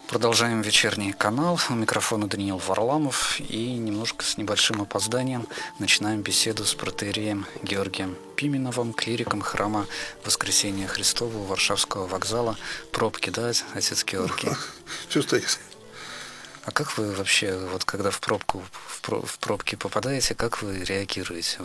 Продолжаем вечерний канал. У микрофона Даниил Варламов. И немножко с небольшим опозданием начинаем беседу с протоиереем Георгием Пименовым, клириком храма Воскресения Христова у Варшавского вокзала. Пробки, да, отец Георгий? Все стоит. А как вы вообще, вот когда в пробки попадаете, как вы реагируете?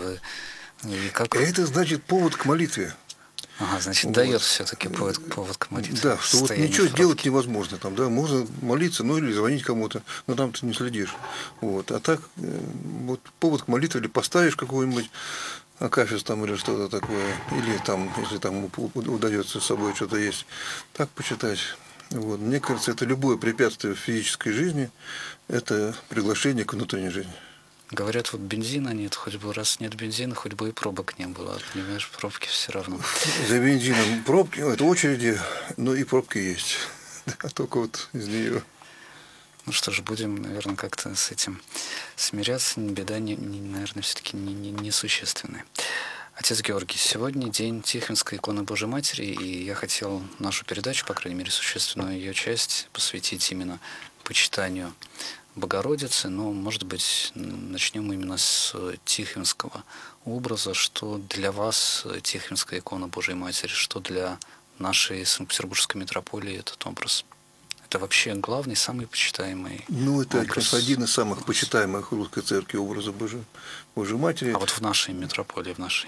Это значит повод к молитве. Ага, значит, вот. Дает все-таки повод к молитве. Да, что вот ничего сделать невозможно. Там, да, можно молиться, ну или звонить кому-то, но там ты не следишь. Вот. А так, вот повод к молитве, или поставишь какой-нибудь акафист там или что-то такое, или там, если там удается с собой что-то есть, так почитать. Вот. Мне кажется, это любое препятствие в физической жизни, это приглашение к внутренней жизни. Говорят, вот бензина нет, хоть бы раз нет бензина, хоть бы и пробок не было. Понимаешь, пробки все равно. За бензином пробки, это очереди, но и пробки есть. А только вот из нее. Ну что ж, будем, наверное, как-то с этим смиряться. Беда, наверное, все-таки несущественная. Отец Георгий, сегодня день Тихвинской иконы Божьей Матери, и я хотел нашу передачу, по крайней мере, существенную ее часть, посвятить именно почитанию Богородицы, но, может быть, начнем именно с Тихвинского образа. Что для вас Тихвинская икона Божьей Матери, что для нашей Санкт-Петербургской митрополии этот образ? Это вообще главный, самый почитаемый это образ. Один из самых почитаемых в русской церкви образа Божьей Матери. А вот в нашей митрополии, в нашей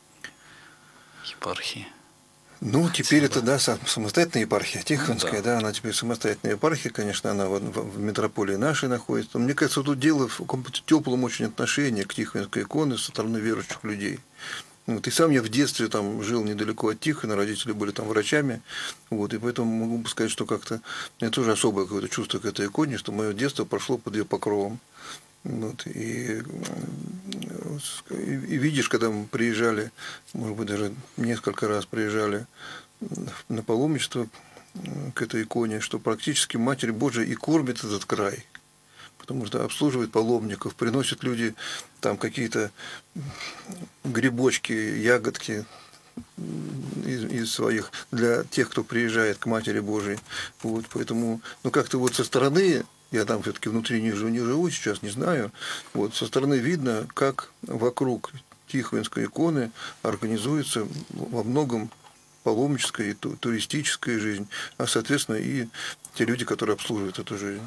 епархии? Теперь это, да, самостоятельная епархия, Тихвинская, да, она теперь самостоятельная епархия, конечно, она в митрополии нашей находится. Но мне кажется, тут дело в каком-то теплом очень отношении к Тихвинской иконе со стороны верующих людей. И сам я в детстве там жил недалеко от Тихвина, родители были там врачами, и поэтому могу сказать, что как-то у меня тоже особое какое-то чувство к этой иконе, что мое детство прошло под ее покровом. И видишь, когда мы приезжали, может быть, даже несколько раз приезжали на паломничество к этой иконе, что практически Матерь Божия и кормит этот край, потому что обслуживает паломников, приносят люди там какие-то грибочки, ягодки из своих для тех, кто приезжает к Матери Божией. Поэтому, как-то со стороны, я там все-таки внутри не живу сейчас, не знаю, со стороны видно, как вокруг Тихвинской иконы организуется во многом паломническая и туристическая жизнь, а, соответственно, и те люди, которые обслуживают эту жизнь.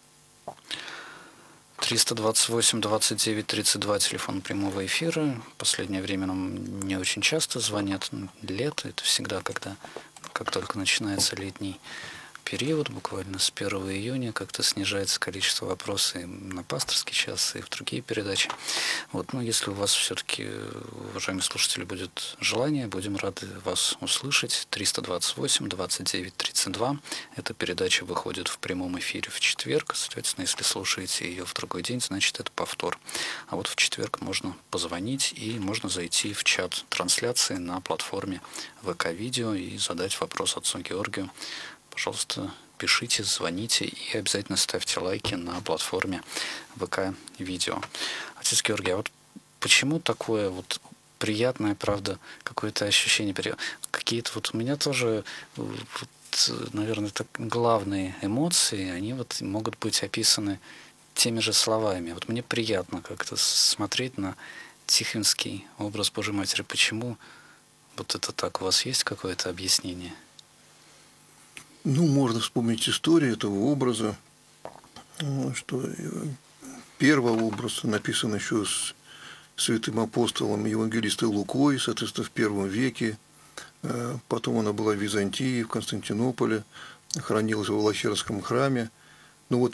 328-29-32 телефон прямого эфира. В последнее время нам не очень часто звонят. Лето — это всегда, как только начинается летний период, буквально с 1 июня, как-то снижается количество вопросов и на пасторский час, и в другие передачи. Если у вас все-таки, уважаемые слушатели, будет желание, будем рады вас услышать. 328-29-32. Эта передача выходит в прямом эфире в четверг. Соответственно, если слушаете ее в другой день, значит, это повтор. А в четверг можно позвонить и можно зайти в чат трансляции на платформе ВК-видео и задать вопрос отцу Георгию. Пожалуйста, пишите, звоните и обязательно ставьте лайки на платформе ВК-видео. Отец Георгий, а почему такое приятное, правда, какое-то ощущение? Какие-то у меня тоже, наверное, так, главные эмоции, они могут быть описаны теми же словами. Мне приятно как-то смотреть на Тихвинский образ Божьей Матери. Почему это так? У вас есть какое-то объяснение? Можно вспомнить историю этого образа, что первый образ написан еще с святым апостолом, евангелистом Лукой, соответственно, в первом веке. Потом она была в Византии, в Константинополе, хранилась в Валахерском храме. В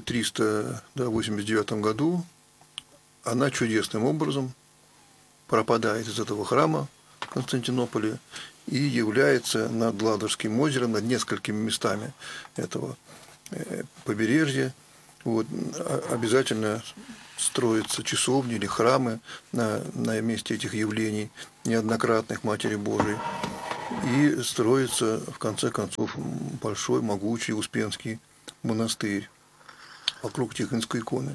1389 году она чудесным образом пропадает из этого храма в Константинополе и является над Ладожским озером, над несколькими местами этого побережья. Обязательно строятся часовни или храмы на месте этих явлений неоднократных Матери Божией. И строится, в конце концов, большой, могучий Успенский монастырь вокруг Тихвинской иконы.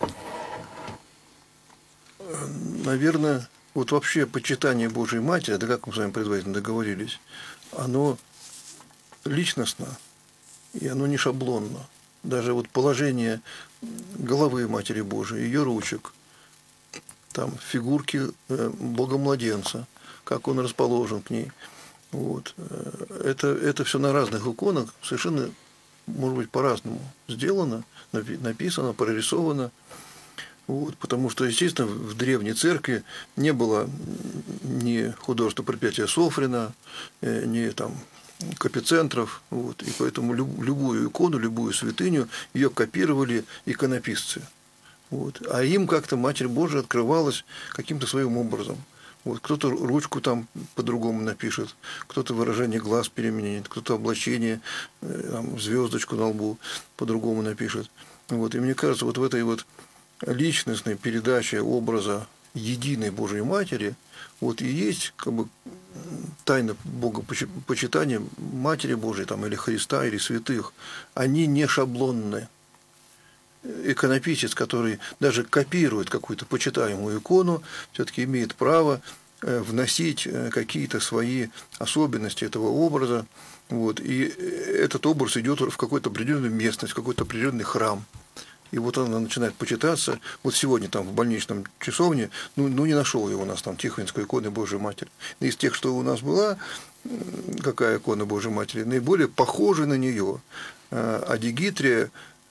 Наверное, вообще почитание Божьей Матери, да как мы с вами предварительно договорились, оно личностно и оно не шаблонно. Даже вот положение головы Матери Божией, ее ручек, там фигурки Бога-младенца, как он расположен к ней. Вот. Это все на разных иконах совершенно, может быть, по-разному сделано, написано, прорисовано. Вот, потому что, естественно, в древней церкви не было ни художественного предприятия Софрина, ни там капицентров, вот, и поэтому любую икону, любую святыню ее копировали иконописцы. Вот, а им как-то Матерь Божия открывалась каким-то своим образом. Вот, кто-то ручку там по-другому напишет, кто-то выражение глаз переменит, кто-то облачение, звездочку на лбу по-другому напишет. Вот, и мне кажется, вот в этой вот личностной передаче образа единой Божьей Матери вот и есть как бы тайна богопочитания Матери Божией там, или Христа, или святых. Они не шаблонны. Иконописец, который даже копирует какую-то почитаемую икону, все-таки имеет право вносить какие-то свои особенности этого образа. Вот, и этот образ идет в какую-то определенную местность, в какой-то определенный храм. И вот она начинает почитаться. Вот сегодня там в больничном часовне, не нашел его у нас там Тихвинской иконы Божьей Матери. Из тех, что у нас была, какая икона Божьей Матери, наиболее похожа на нее Адигитрия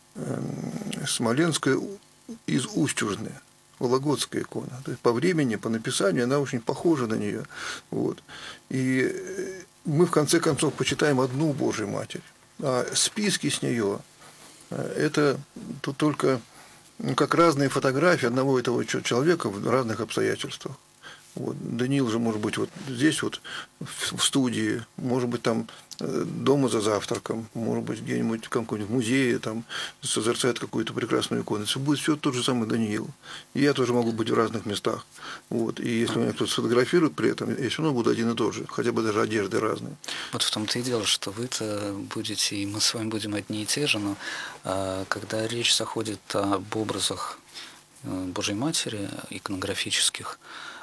Смоленская из Устюжны, Вологодская икона. То есть по времени, по написанию она очень похожа на нее. Вот. И мы в конце концов почитаем одну Божью Матерь, а списки с нее это тут только как разные фотографии одного и того человека в разных обстоятельствах. Вот. Даниил же может быть вот здесь вот в студии, может быть там дома за завтраком, может быть где-нибудь в каком-нибудь музее там созерцает какую-то прекрасную икону. Это будет все тот же самый Даниил. И я тоже могу быть в разных местах. Вот. И если меня кто-то сфотографирует при этом, я все равно буду один и тот же, хотя бы даже одежды разные. Вот в том-то и дело, что вы-то будете, и мы с вами будем одни и те же, но когда речь заходит об образах Божьей Матери, иконографических,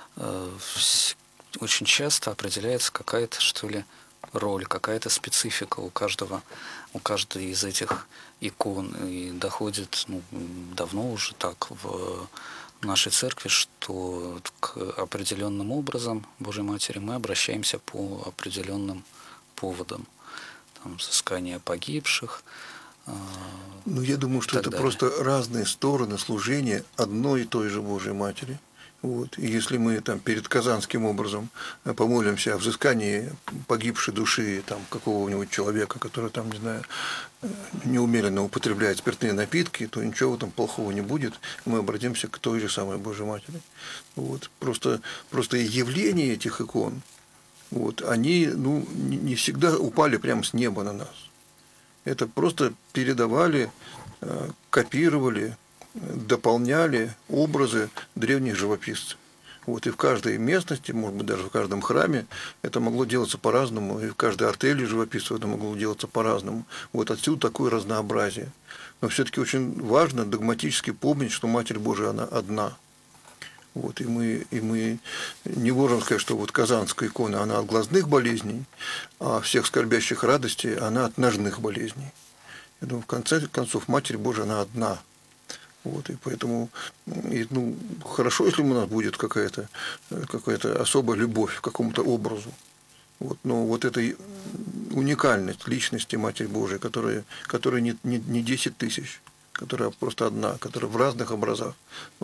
очень часто определяется какая-то, что ли, роль, какая-то специфика у каждой из этих икон. И доходит давно уже так в нашей церкви, что к определенным образом Божьей Матери мы обращаемся по определенным поводам. Там, взыскание погибших. Я думаю, что это далее. Просто разные стороны служения одной и той же Божьей Матери. Вот. И если мы там перед Казанским образом помолимся о взыскании погибшей души там, какого-нибудь человека, который там, не знаю, неумеренно употребляет спиртные напитки, то ничего там плохого не будет, мы обратимся к той же самой Божьей Матери. Вот. Просто явления этих икон, вот, они не всегда упали прямо с неба на нас. Это просто передавали, копировали, дополняли образы древних живописцев. Вот, и в каждой местности, может быть, даже в каждом храме это могло делаться по-разному, и в каждой артели живописцев это могло делаться по-разному. Вот отсюда такое разнообразие. Но все-таки очень важно догматически помнить, что Матерь Божия, она одна. Вот, и мы не можем сказать, что вот Казанская икона, она от глазных болезней, а всех скорбящих радостей, она от ножных болезней. Я думаю, в конце концов, Матерь Божия, она одна. Вот, и поэтому хорошо, если у нас будет какая-то особая любовь к какому-то образу. Вот, но вот эта уникальность личности Матери Божией, которая не 10 тысяч, которая просто одна, которая в разных образах,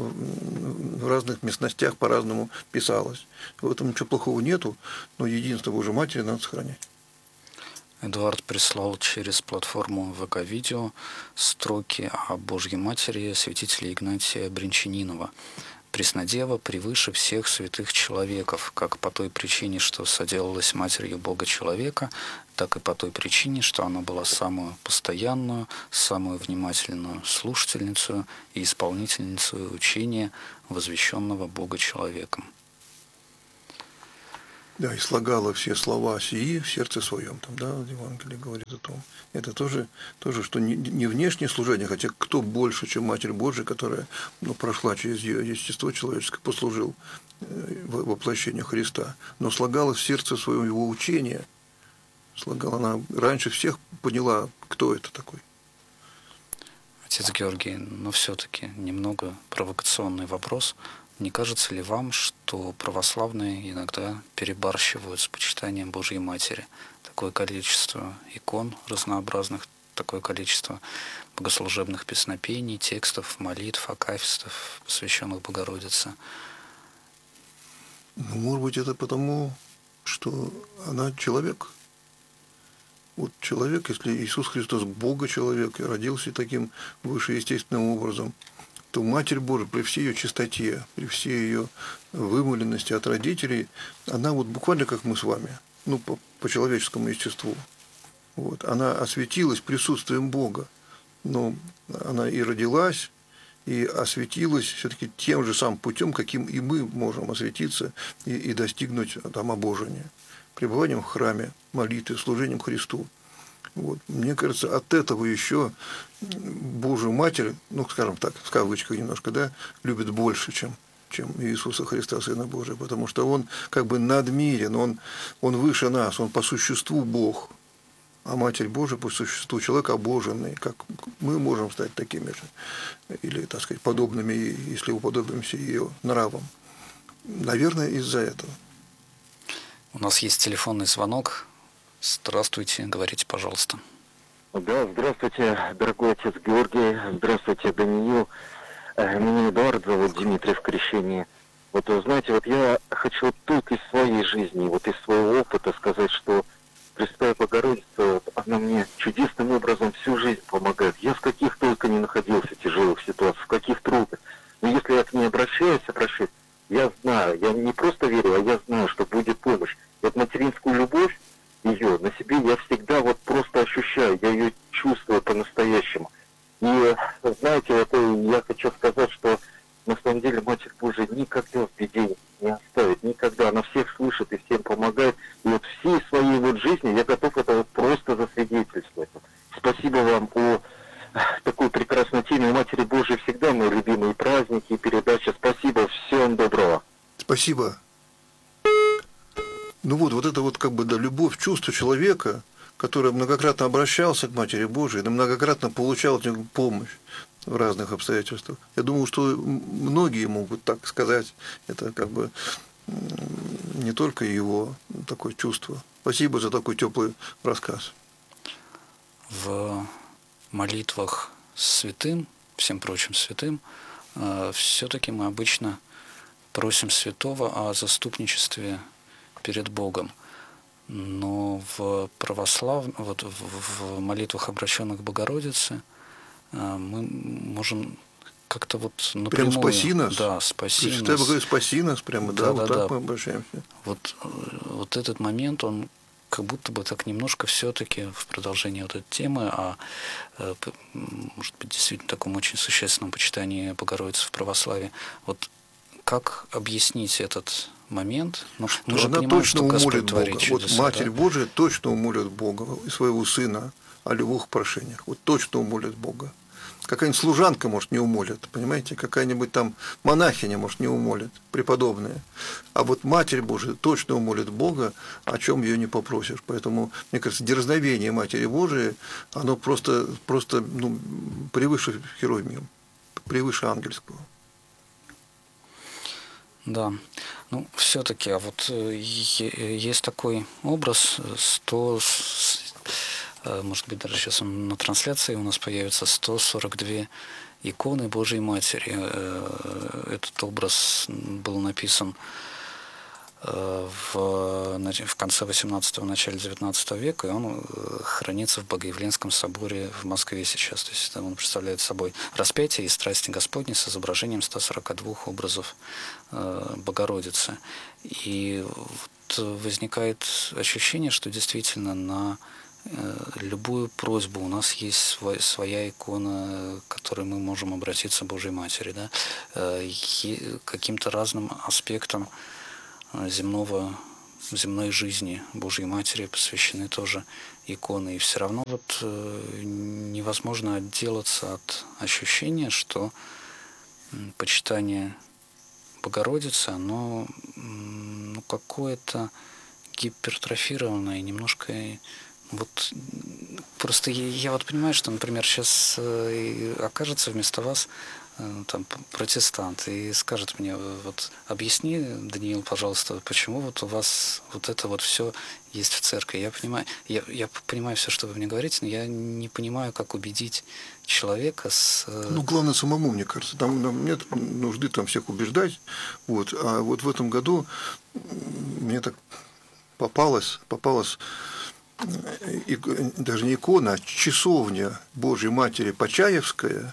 в разных местностях по-разному писалась. В этом ничего плохого нету, но единство Божьей Матери надо сохранять. Эдуард прислал через платформу ВК-видео строки о Божьей Матери святителя Игнатия Бринчанинова. «Преснодева превыше всех святых человеков, как по той причине, что соделалась Матерью Бога-человека, так и по той причине, что она была самую постоянную, самую внимательную слушательницу и исполнительницу учения, возвещенного Бога-человеком». Да, и слагала все слова сии в сердце своем. Там, да, Евангелие говорит о том. Это тоже что не внешнее служение, хотя кто больше, чем Матерь Божия, которая прошла через ее естество человеческое, послужил воплощению Христа, но слагала в сердце своем его учение, слагала. Она раньше всех поняла, кто это такой. Отец Георгий, но все-таки немного провокационный вопрос. Не кажется ли вам, что православные иногда перебарщивают с почитанием Божьей Матери? Такое количество икон разнообразных, такое количество богослужебных песнопений, текстов, молитв, акафистов, посвященных Богородице. Ну, может быть, это потому, что она человек. Вот человек, если Иисус Христос Бога-человек и родился таким вышеестественным образом, то Матерь Божия при всей ее чистоте, при всей ее вымоленности от родителей, она вот буквально как мы с вами, ну, по человеческому естеству. Вот. Она осветилась присутствием Бога, но она и родилась, и осветилась все-таки тем же самым путем, каким и мы можем осветиться и достигнуть там обожения. Пребыванием в храме, молитвой, служением Христу. Вот. Мне кажется, от этого еще Божию Матерь, ну, скажем так, в кавычках немножко, да, любит больше, чем Иисуса Христа, Сына Божия, потому что Он как бы надмирен, он выше нас, Он по существу Бог, а Матерь Божия по существу человек обоженный, как мы можем стать такими же, или, так сказать, подобными, если уподобимся ее нравам. Наверное, из-за этого. У нас есть телефонный звонок. Здравствуйте, говорите, пожалуйста. Да, здравствуйте, дорогой отец Георгий, здравствуйте, Даниил. Меня Эдуард зовут, Дмитрий в крещении. Вот, вы знаете, вот я хочу тут из своей жизни, вот из своего опыта сказать, что Пресвятая Богородица, она мне чудесным образом всю жизнь помогает. Я в каких только не находился тяжелых ситуациях, в каких трудных. Но если я к ней обращаюсь, я знаю, я не просто верю, а я знаю, что будет помощь. И вот материнскую любовь ее на себе я всегда вот просто ощущаю, я ее чувствую по-настоящему. И знаете, это я хочу сказать, что на самом деле Матерь Божия никогда в беде не оставит, никогда. Она всех слышит и всем помогает. И вот всей своей вот жизни я готов это вот просто засвидетельствовать. Спасибо вам о такой прекрасной теме. У Матери Божией всегда мои любимые праздники и передачи. Спасибо, всего вам доброго. Спасибо. Ну вот это вот как бы да, любовь, чувство человека, который многократно обращался к Матери Божией, и многократно получал от нее помощь в разных обстоятельствах. Я думаю, что многие могут так сказать. Это как бы не только его такое чувство. Спасибо за такой теплый рассказ. В молитвах святым, всем прочим святым, все-таки мы обычно просим святого о заступничестве перед Богом. Но в вот в молитвах, обращенных к Богородице, мы можем как-то вот напрямую... Прям спаси нас? Да, спаси нас. Пресвятая Богородица, спаси нас, прямо, да, вот так да. мы обращаемся. Вот этот момент, он как будто бы так немножко все-таки в продолжении вот этой темы о, может быть, действительно таком очень существенном почитании Богородицы в православии. Вот как объяснить этот момент? Ну, мы же она понимаем, точно что Господь умолит творит Бога. чудеса, Вот Матерь да? Божия точно умолит Бога и своего Сына о любых прошениях. Вот точно умолит Бога. Какая-нибудь служанка, может, не умолит, понимаете? Какая-нибудь там монахиня, может, не умолит, преподобная. А вот Матерь Божия точно умолит Бога, о чем ее не попросишь. Поэтому, мне кажется, дерзновение Матери Божией, оно просто ну, превыше херувимов, превыше ангельского. Да. Ну, все-таки, а вот есть такой образ, может быть, даже сейчас он на трансляции у нас появится, 142 иконы Божьей Матери. Этот образ был написан в конце 18-го, начале 19 века, и он хранится в Богоявленском соборе в Москве сейчас. То есть он представляет собой распятие и страсти Господни с изображением 142 образов Богородицы. И вот возникает ощущение, что действительно на любую просьбу у нас есть своя икона, к которой мы можем обратиться к Божьей Матери, да? Каким-то разным аспектам земной жизни Божьей Матери посвящены тоже иконы. И все равно вот невозможно отделаться от ощущения, что почитание Богородицы, оно какое-то гипертрофированное, немножко Вот просто я вот понимаю, что, например, сейчас окажется вместо вас там протестант и скажет мне, вот объясни, Даниил, пожалуйста, почему вот у вас вот это вот все есть в церкви. Я понимаю все, что вы мне говорите, но я не понимаю, как убедить человека с... Ну, главное самому, мне кажется. Нам нет нужды там всех убеждать. Вот. А вот в этом году мне так попалась даже не икона, а часовня Божьей Матери Почаевская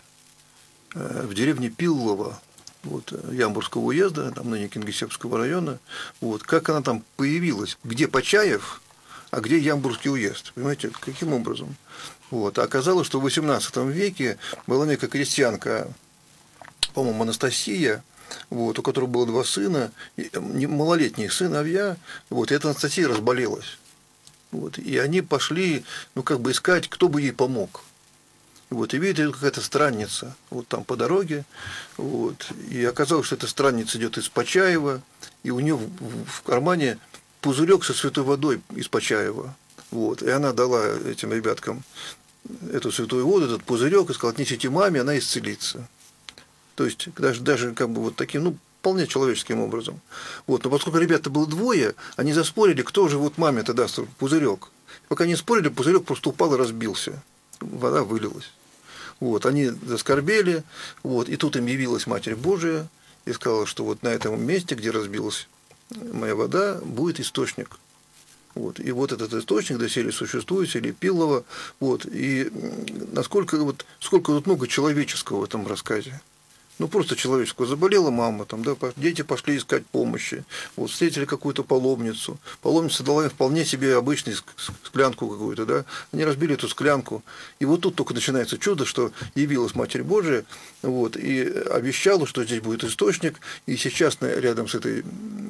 в деревне Пиллово, вот, Ямбурского уезда, там ныне Кингисеппского района. Вот, как она там появилась, где Почаев, а где Ямбурский уезд. Понимаете, каким образом? Вот. А оказалось, что в XVIII веке была некая крестьянка, по-моему, Анастасия, вот, у которой было 2 сына, малолетние сыновья, вот, и эта Анастасия разболелась. Вот, и они пошли, ну, как бы искать, кто бы ей помог. Вот, и видят, какая-то странница вот там по дороге. Вот, и оказалось, что эта странница идет из Почаева, и у нее в кармане пузырек со святой водой из Почаева. Вот, и она дала этим ребяткам эту святую воду, этот пузырек, и сказала: отнесите маме, она исцелится. То есть даже как бы вот таким, ну, вполне человеческим образом. Вот, но поскольку ребята было 2, они заспорили, кто же вот маме-то даст пузырек. Пока они спорили, пузырек просто упал и разбился. Вода вылилась. Вот, они заскорбели, вот, и тут им явилась Матерь Божия и сказала, что вот на этом месте, где разбилась моя вода, будет источник. Вот, и вот этот источник доселе существует, в селе Пиллово. Вот, и насколько вот, сколько тут много человеческого в этом рассказе. Ну, просто человеческого. Заболела мама, там, да, дети пошли искать помощи, вот, встретили какую-то паломницу. Паломница дала им вполне себе обычную склянку какую-то, да, они разбили эту склянку. И вот тут только начинается чудо, что явилась Матерь Божия, вот, и обещала, что здесь будет источник, и сейчас рядом с этой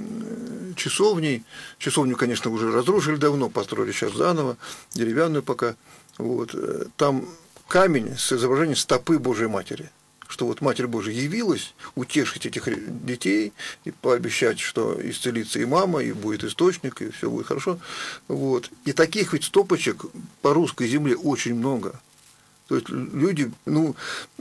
часовней, часовню, конечно, уже разрушили давно, построили сейчас заново, деревянную пока, вот, там камень с изображением стопы Божьей Матери. Что вот Матерь Божия явилась утешить этих детей и пообещать, что исцелится и мама, и будет источник, и все будет хорошо. Вот. И таких ведь стопочек по русской земле очень много. То есть люди, ну,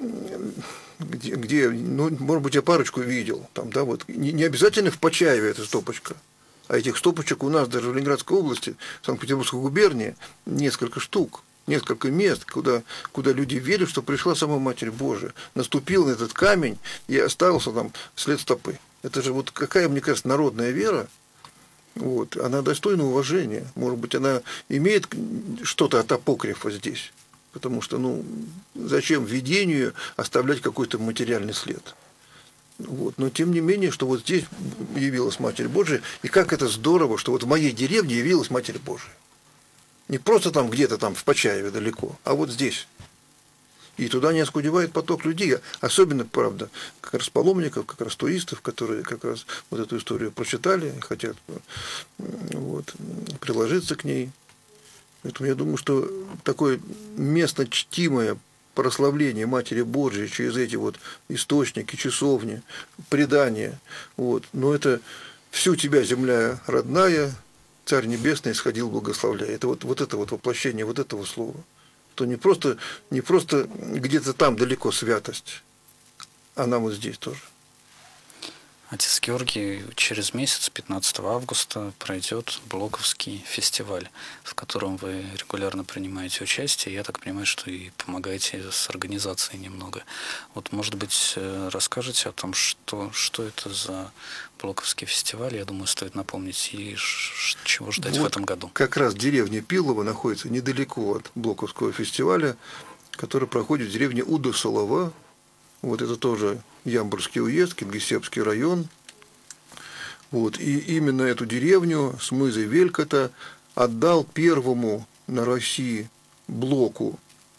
где ну, может быть, я парочку видел, там, да, вот, не обязательно в Почаеве эта стопочка, а этих стопочек у нас даже в Ленинградской области, в Санкт-Петербургской губернии несколько штук. Несколько мест, куда люди верят, что пришла сама Матерь Божия, наступил на этот камень и остался там след стопы. Это же вот какая, мне кажется, народная вера, вот, она достойна уважения. Может быть, она имеет что-то от апокрифа здесь, потому что, ну, зачем видению оставлять какой-то материальный след? Вот. Но тем не менее, что вот здесь явилась Матерь Божия, и как это здорово, что вот в моей деревне явилась Матерь Божия. Не просто там где-то там в Почаеве далеко, а вот здесь. И туда не оскудевает поток людей. Особенно, правда, как раз паломников, как раз туристов, которые как раз вот эту историю прочитали, хотят вот, приложиться к ней. Поэтому я думаю, что такое местно чтимое прославление Матери Божией через эти вот источники, часовни, предания, вот, но это всю тебя, земля родная, Царь Небесный исходил благословляя. Это вот это вот воплощение вот этого слова. То не просто где-то там далеко святость, а нам вот здесь тоже. Отец Георгий, через месяц, 15 августа, пройдет Блоковский фестиваль, в котором вы регулярно принимаете участие. Я так понимаю, что и помогаете с организацией немного. Вот, может быть, расскажете о том, что это за Блоковский фестиваль, я думаю, стоит напомнить, и чего ждать в этом году. Как раз деревня Пиллово находится недалеко от Блоковского фестиваля, который проходит в деревне Удосолова. Вот это тоже Ямбурский уезд, Кингисеппский район. Вот. И именно эту деревню с мыза Велькота отдал первому на России Блоку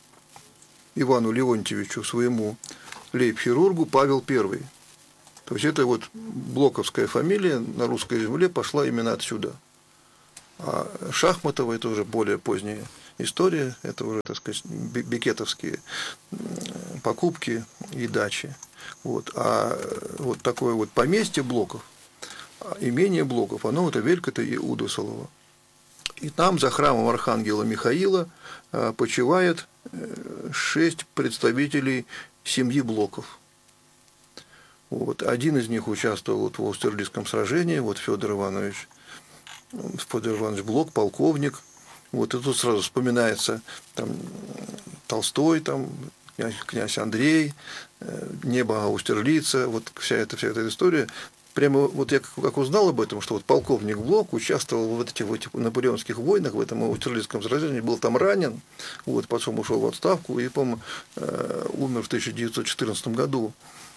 Ивану Леонтьевичу, своему лейб-хирургу, Павел I. То есть это вот блоковская фамилия на русской земле пошла именно отсюда. А Шахматова – это уже более поздняя история, это уже, так сказать, бекетовские покупки и дачи. Вот. А вот такое вот поместье Блоков, имение Блоков, оно это Велькота и Удосолова. И там за храмом архангела Михаила почивает 6 представителей семьи Блоков. Вот. Один из них участвовал вот в Аустерлицком сражении, вот Федор Иванович Блок, полковник. Вот, и тут сразу вспоминается там, Толстой, там, князь Андрей, небо Аустерлица, вот вся эта история. Прямо вот я как узнал об этом, что вот полковник Блок участвовал в этих наполеонских войнах, в этом Аустерлицком сражении, был там ранен, вот, потом ушел в отставку и, по-моему, умер в 1914 году.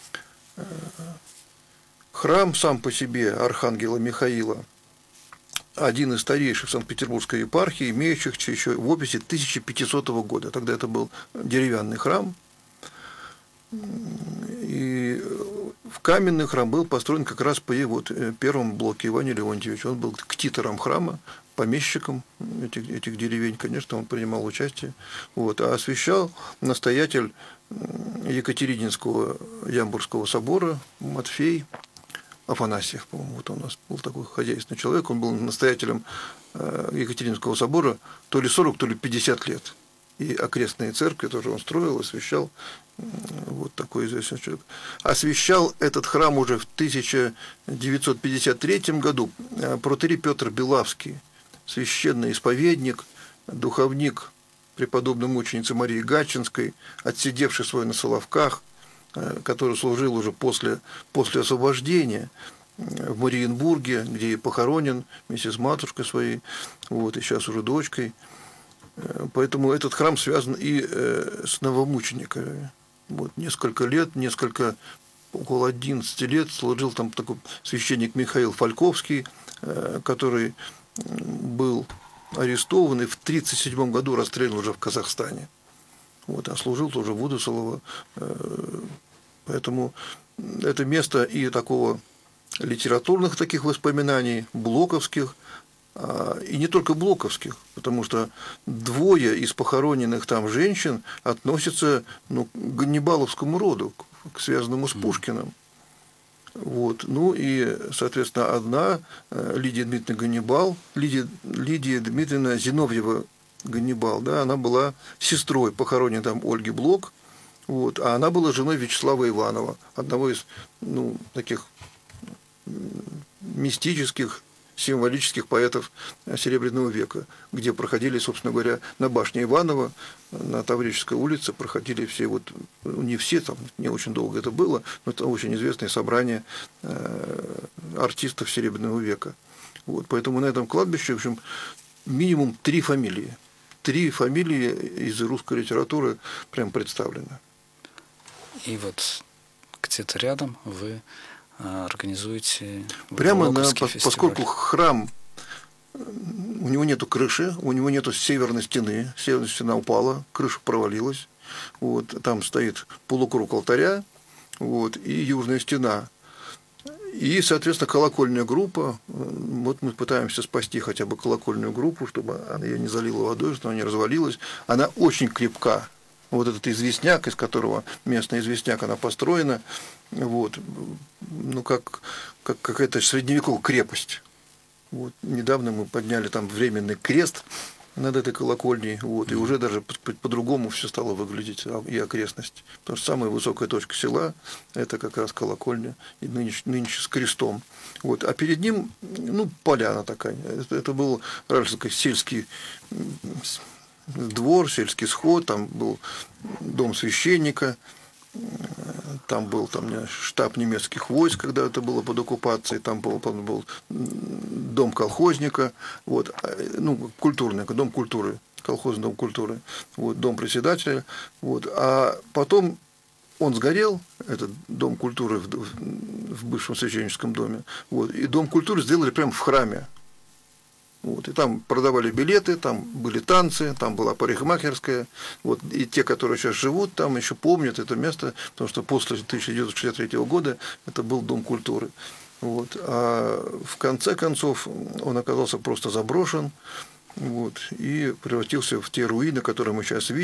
Храм сам по себе Архангела Михаила один из старейших Санкт-Петербургской епархии, имеющих еще в описи 1500 года. Тогда это был деревянный храм. И каменный храм был построен как раз по вот первому Блоке Иване Леонтьевичу. Он был ктитором храма, помещиком этих деревень, конечно, он принимал участие. Вот. А освящал настоятель Екатерининского Ямбургского собора Матфей Афанасьев, по-моему, вот у нас был такой хозяйственный человек, он был настоятелем Екатерининского собора то ли 40, то ли 50 лет. И окрестные церкви тоже он строил, освящал, вот такой известный человек. Освящал этот храм уже в 1953 году протоиерей Петр Белавский, священный исповедник, духовник преподобной мученицы Марии Гатчинской, отсидевший свой на Соловках, который служил уже после освобождения в Мариенбурге, где и похоронен вместе с матушкой своей, вот, и сейчас уже дочкой. Поэтому этот храм связан и с новомучениками. Вот, несколько лет, около 11 лет служил там такой священник Михаил Фальковский, который был арестован и в 1937 году расстрелян уже в Казахстане. Вот, а служил тоже в Удусолово. Поэтому это место и такого литературных таких воспоминаний, блоковских, и не только блоковских, потому что двое из похороненных там женщин относятся к ганнибаловскому роду, к связанному с Пушкиным. Вот. Ну и, соответственно, одна, Лидия Дмитриевна Ганнибал, Лидия Дмитриевна Зиновьева Ганнибал, да, она была сестрой похороненной там Ольги Блок, вот, а она была женой Вячеслава Иванова, одного из таких мистических, символических поэтов Серебряного века, где проходили, собственно говоря, на башне Иванова, на Таврической улице проходили все, вот, не все, там не очень долго это было, но это очень известное собрание артистов Серебряного века. Вот, поэтому на этом кладбище, в общем, минимум 3 фамилии. 3 фамилии из русской литературы прям представлены. И вот где-то рядом вы организуете прямо фестиваль. Поскольку храм, у него нету крыши, у него нету северной стены упала, крыша провалилась, вот, там стоит полукруг алтаря, вот, и южная стена. И, соответственно, колокольная группа, вот мы пытаемся спасти хотя бы колокольную группу, чтобы она ее не залила водой, чтобы она не развалилась. Она очень крепка. Вот этот известняк, из которого местный известняк, она построена, вот, как какая-то средневековая крепость. Вот. Недавно мы подняли там временный крест над этой колокольней, вот, и уже даже по-другому все стало выглядеть, и окрестность. Потому что самая высокая точка села – это как раз колокольня, и нынче с крестом. Вот. А перед ним, поляна такая. Это был раньше такой сельский двор, сельский сход, там был дом священника, там был штаб немецких войск, когда это было под оккупацией, там был дом колхозника, вот, культурный, дом культуры, колхозный дом культуры, вот, дом председателя, вот, а потом он сгорел, этот дом культуры в бывшем священническом доме, вот, и дом культуры сделали прямо в храме. Вот, и там продавали билеты, там были танцы, там была парикмахерская. Вот, и те, которые сейчас живут там, еще помнят это место, потому что после 1963 года это был Дом культуры. Вот, а в конце концов он оказался просто заброшен, вот, и превратился в те руины, которые мы сейчас видим.